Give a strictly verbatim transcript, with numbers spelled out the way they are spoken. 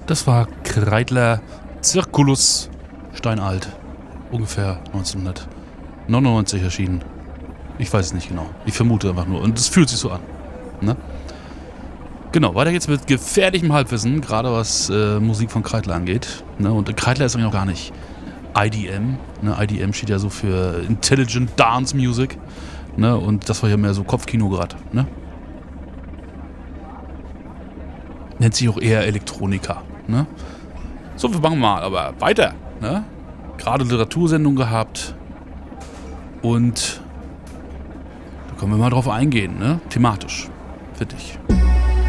Das war Kreidler Circulus Steinalt. Ungefähr neunzehnhundertneunundneunzig erschienen. Ich weiß es nicht genau. Ich vermute einfach nur. Und es fühlt sich so an. Ne? Genau, weiter geht's mit gefährlichem Halbwissen, gerade was äh, Musik von Kreidler angeht. Ne? Und Kreidler ist eigentlich noch gar nicht I D M. Ne? I D M steht ja so für Intelligent Dance Music. Ne? Und das war ja mehr so Kopfkino gerade. Ne? Nennt sich auch eher Elektronika. Ne? So, wir machen mal aber weiter. Ne? Gerade Literatursendung gehabt. Und da können wir mal drauf eingehen. Ne? Thematisch. Für dich.